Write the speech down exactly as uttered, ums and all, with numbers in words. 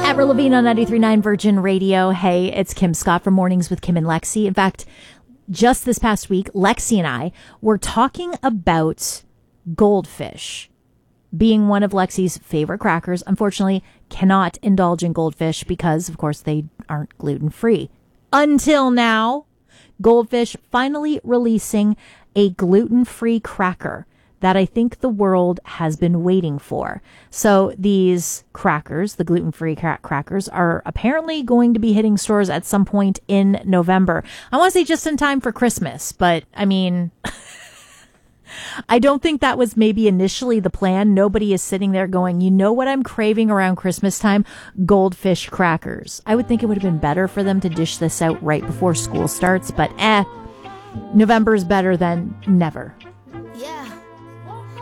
Avril Lavigne on ninety-three point nine Virgin Radio. Hey, it's Kim Scott from Mornings with Kim and Lexi. In fact, just this past week, Lexi and I were talking about goldfish being one of Lexi's favorite crackers. Unfortunately, cannot indulge in goldfish because, of course, they aren't gluten-free. Until now, Goldfish finally releasing a gluten-free cracker that I think the world has been waiting for. So these crackers, the gluten-free cra- crackers, are apparently going to be hitting stores at some point in November. I want to say just in time for Christmas, but I mean, I don't think that was maybe initially the plan. Nobody is sitting there going, you know what I'm craving around Christmas time? Goldfish crackers. I would think it would have been better for them to dish this out right before school starts, but eh, November is better than never. Yeah.